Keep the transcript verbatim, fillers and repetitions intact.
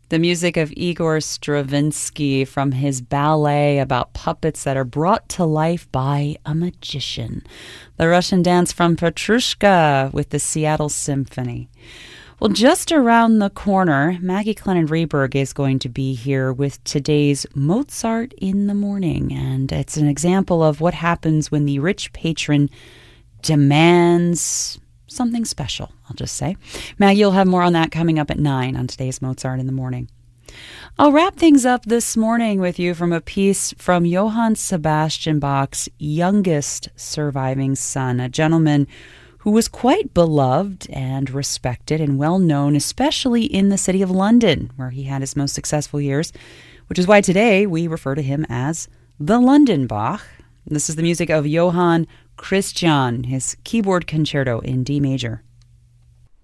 The music of Igor Stravinsky from his ballet about puppets that are brought to life by a magician. The Russian dance from Petrushka with the Seattle Symphony. Well, just around the corner, Maggie Clennon Rehberg is going to be here with today's Mozart in the Morning. And it's an example of what happens when the rich patron demands something special, I'll just say. Maggie will have more on that coming up at nine on today's Mozart in the Morning. I'll wrap things up this morning with you from a piece from Johann Sebastian Bach's youngest surviving son, a gentleman who was quite beloved and respected and well known, especially in the city of London, where he had his most successful years, which is why today we refer to him as the London Bach. This is the music of Johann Christian, his keyboard concerto in D major.